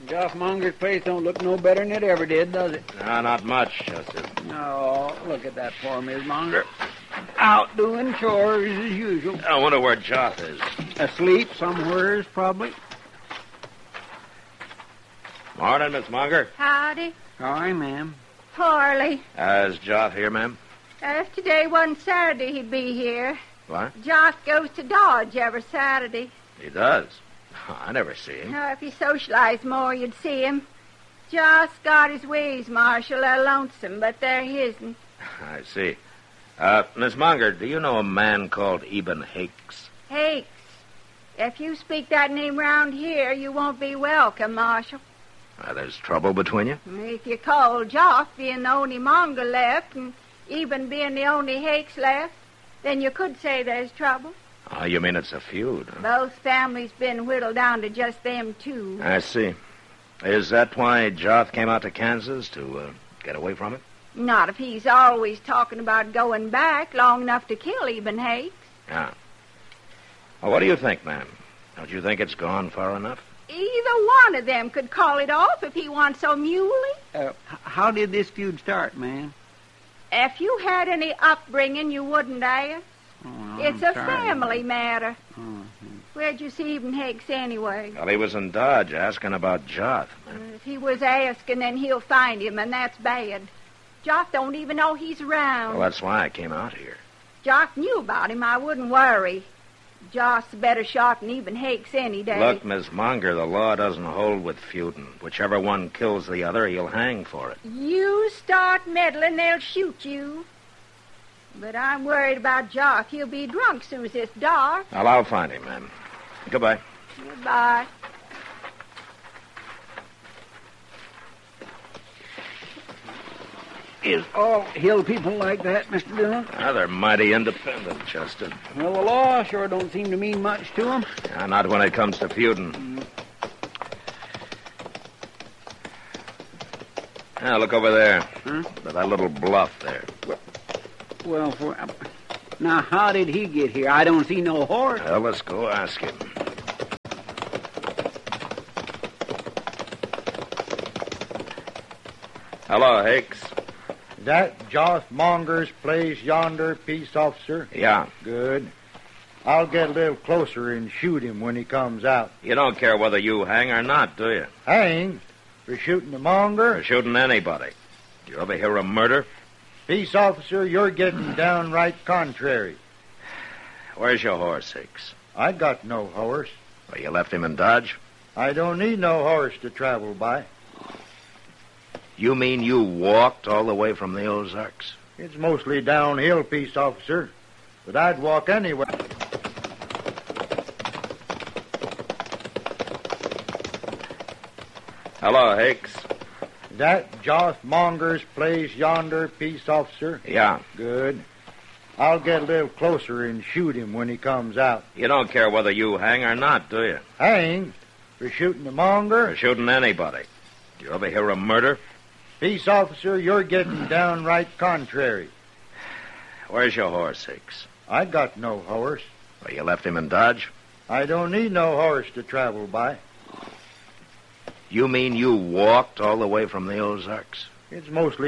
Joff Monger's place don't look no better than it ever did, does it? No, not much, Chester. No, look at that poor Miss Monger. Out doing chores as usual. I wonder where Joth is. Asleep somewheres, probably. Morning, Miss Monger. Howdy. Hi, ma'am. Poorly. Is Joth here, ma'am? If today wasn't Saturday, he'd be here. What? Josh goes to Dodge every Saturday. He does. I never see him. Now, if he socialized more, you'd see him. Josh got his ways, Marshal. They're lonesome, but they're his'n. I see. Miss Monger, do you know a man called Eben Hakes? Hakes. If you speak that name round here, you won't be welcome, Marshal. There's trouble between you? If you call Joff being the only Monger left, and Eben being the only Hakes left, then you could say there's trouble. Oh, you mean it's a feud, huh? Both families been whittled down to just them two. I see. Is that why Joth came out to Kansas, to get away from it? Not if he's always talking about going back long enough to kill Eben Hakes. Yeah. Well, what do you think, ma'am? Don't you think it's gone far enough? Either one of them could call it off if he wants so muley. How did this feud start, ma'am? If you had any upbringing, you wouldn't ask. Oh, It's I'm a sorry. family matter. Mhm. Where'd you see Eben Hakes anyway? Well, he was in Dodge asking about Joth. If he was asking, then he'll find him, and that's bad. Jock don't even know he's around. Well, that's why I came out here. Jock knew about him. I wouldn't worry. Jock's a better shot than Eben Hakes any day. Look, Miss Monger, the law doesn't hold with feuding. Whichever one kills the other, he'll hang for it. You start meddling, they'll shoot you. But I'm worried about Jock. He'll be drunk soon as it's dark. Well, I'll find him, ma'am. Goodbye. Goodbye. Is all hill people like that, Mr. Dillon? They're mighty independent, Chester. Well, the law sure don't seem to mean much to them. Not when it comes to feuding. Now, look over there. Huh? To that little bluff there. Well, now, how did he get here? I don't see no horse. Well, let's go ask him. Hello, Hakes. That Joss Monger's place yonder, peace officer? Yeah. Good. I'll get a little closer and shoot him when he comes out. You don't care whether you hang or not, do you? Hang? For shooting the Monger? For shooting anybody. Do you ever hear of murder? Peace officer, you're getting downright contrary. Where's your horse, Hakes? I got no horse. Well, you left him in Dodge? I don't need no horse to travel by. You mean you walked all the way from the Ozarks? It's mostly downhill, peace officer. But I'd walk anywhere. Hello, Hakes. That Joss Monger's place yonder, peace officer? Yeah. Good. I'll get a little closer and shoot him when he comes out. You don't care whether you hang or not, do you? Hang? For shooting the Monger? For shooting anybody. Do you ever hear of murder? Peace officer, you're getting downright contrary. Where's your horse, Hakes? I got no horse. Well, you left him in Dodge? I don't need no horse to travel by. You mean you walked all the way from the Ozarks? It's mostly